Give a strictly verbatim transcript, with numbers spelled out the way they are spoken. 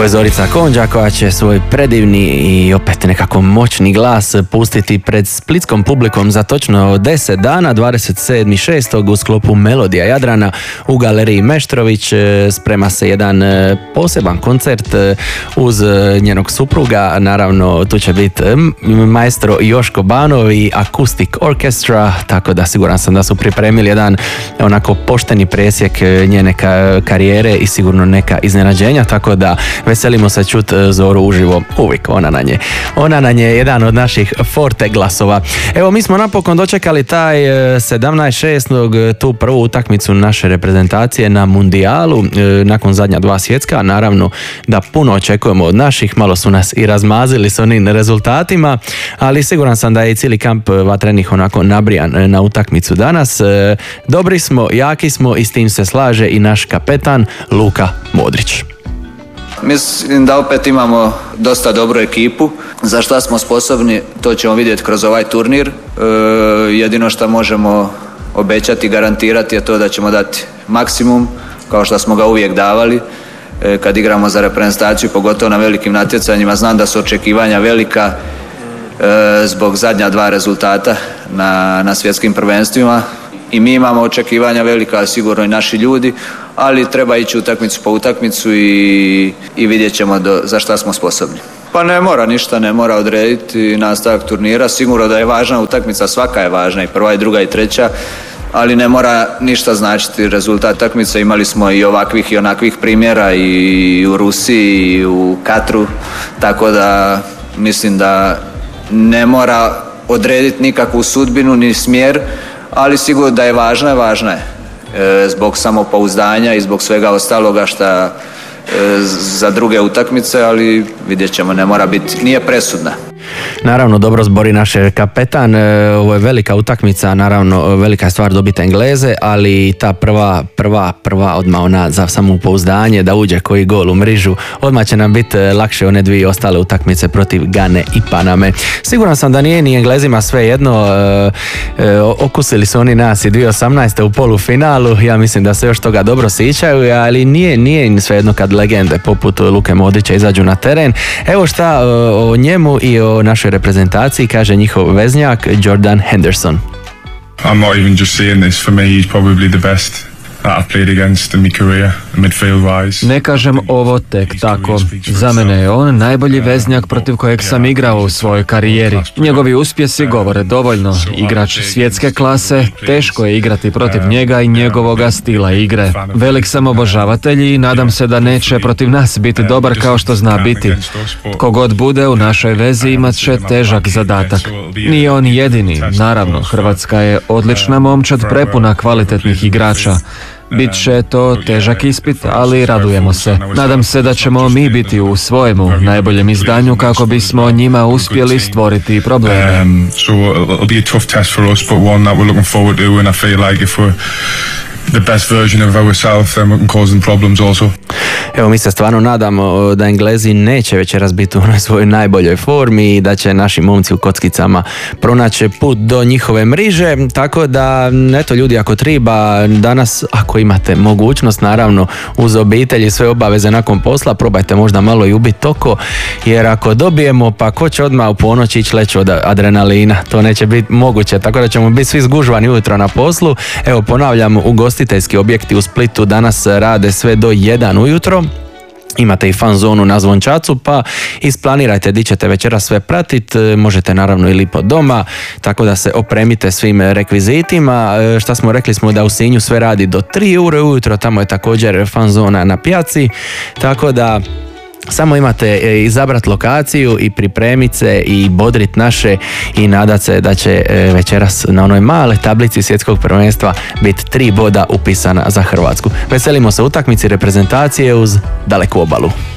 Ovo je Zorica Konđa koja će svoj predivni i opet nekako moćni glas pustiti pred splitskom publikom za točno deset dana, dvadeset sedmog šestog u sklopu Melodija Jadrana u galeriji Meštrović. Sprema se jedan poseban koncert uz njenog supruga. Naravno, tu će biti maestro Joško Banov i Acoustic Orchestra, tako da siguran sam da su pripremili jedan onako pošteni presjek njene karijere i sigurno neka iznenađenja, tako da veselimo se čut Zoru uživo uvijek. Ona na nje. Ona na nje je jedan od naših forte glasova. Evo, mi smo napokon dočekali taj sedamnaest šestog tu prvu utakmicu naše reprezentacije na mundijalu, nakon zadnja dva svjetska. Naravno da puno očekujemo od naših, malo su nas i razmazili s onim rezultatima, ali siguran sam da je i cijeli kamp vatrenih onako nabrijan na utakmicu danas. Dobri smo, jaki smo i s tim se slaže i naš kapetan Luka Modrić. Mislim da opet imamo dosta dobru ekipu. Za šta smo sposobni, to ćemo vidjeti kroz ovaj turnir. E, jedino što možemo obećati i garantirati je to da ćemo dati maksimum, kao što smo ga uvijek davali. E, kad igramo za reprezentaciju, pogotovo na velikim natjecanjima, znam da su očekivanja velika e, zbog zadnja dva rezultata na, na svjetskim prvenstvima. I mi imamo očekivanja velika, sigurno i naši ljudi, ali treba ići utakmicu po utakmicu i, i vidjet ćemo do, za šta smo sposobni. Pa ne mora ništa, ne mora odrediti nastavak turnira. Sigurno da je važna utakmica, svaka je važna, i prva i druga i treća, ali ne mora ništa značiti rezultat utakmice. Imali smo i ovakvih i onakvih primjera i u Rusiji i u Katru, tako da mislim da ne mora odrediti nikakvu sudbinu ni smjer, ali sigurno da je važna, je važna je. E, zbog samopouzdanja i zbog svega ostaloga šta e, za druge utakmice, ali vidjet ćemo, ne mora biti, nije presudna. Naravno, dobro zbori naš kapetan. Ovo je velika utakmica, naravno velika je stvar dobiti Engleze, ali ta prva, prva, prva odmah ona za samopouzdanje da uđe koji gol u mrižu, odmah će nam biti lakše one dvije ostale utakmice protiv Gane i Paname. Siguran sam da nije ni Englezima sve jedno, e, e, okusili su oni nas i dvije tisuće osamnaeste u polufinalu, ja mislim da se još toga dobro sjećaju, ali nije, nije im sve jedno kad legende poput Luke Modrića izađu na teren. Evo šta o, o njemu i o našoj reprezentaciji kaže njihov veznjak Jordan Henderson. I'm not even just saying this, for me he's probably the best that I've played against in my career, midfield wise. Ne kažem ovo tek tako. Za mene je on najbolji veznjak protiv kojeg sam igrao u svojoj karijeri. Njegovi uspjesi govore dovoljno. Igrač svjetske klase, teško je igrati protiv njega i njegovoga stila igre. Velik sam obožavatelj i nadam se da neće protiv nas biti dobar kao što zna biti. Tko god bude u našoj vezi imat će težak zadatak. Nije on jedini. Naravno, Hrvatska je odlična momčad prepuna kvalitetnih igrača. Bit će to težak ispit, ali radujemo se. Nadam se da ćemo mi biti u svojemu najboljem izdanju kako bismo njima uspjeli stvoriti probleme. Um, so it'll be a tough test for us, but one that we're looking forward to, and I feel like if we're the best version of ourselves, then we can cause them problems also. Evo, mi se stvarno nadamo da Englezi neće večeras biti u onoj svojoj najboljoj formi i da će naši momci u kockicama pronaći put do njihove mriže, tako da, eto ljudi, ako triba danas, ako imate mogućnost, naravno uz obitelji sve obaveze nakon posla, probajte možda malo i ubiti oko, jer ako dobijemo, pa ko će odmah u ponoć ići leći od adrenalina, to neće biti moguće, tako da ćemo biti svi zgužvani ujutro na poslu. Evo, ponavljam, ugostiteljski objekti u Splitu danas rade sve do jedan ujutro. Imate i fan zonu na Zvončacu, pa isplanirajte di ćete večera sve pratiti, možete naravno i lipo doma, tako da se opremite svim rekvizitima. Šta smo rekli smo da u Sinju sve radi do tri ure ujutro, tamo je također fan zona na pijaci, tako da samo imate izabrati lokaciju i pripremiti se i bodrit naše i nadat se da će večeras na onoj male tablici svjetskog prvenstva biti tri boda upisana za Hrvatsku. Veselimo se utakmici reprezentacije uz daleku obalu.